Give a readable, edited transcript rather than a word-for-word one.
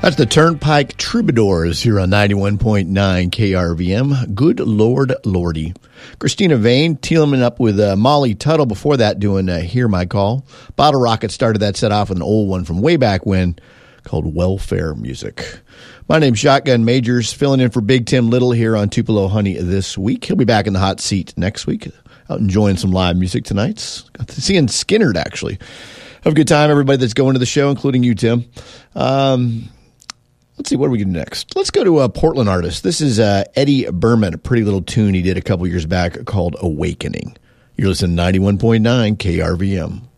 That's the Turnpike Troubadours here on 91.9 KRVM. Good Lord Lordy. Christina Vane teaming up with Molly Tuttle before that doing Hear My Call. Bottle Rocket started that set off with an old one from way back when called Welfare Music. My name's Shotgun Majors, filling in for Big Tim Little here on Tupelo Honey this week. He'll be back in the hot seat next week. Out enjoying some live music tonight. Got to see Skinnerd, actually. Have a good time, everybody that's going to the show, including you, Tim. Let's see, what do we get next? Let's go to a Portland artist. This is Eddie Berman, a pretty little tune he did a couple years back called Awakening. You're listening to 91.9 KRVM.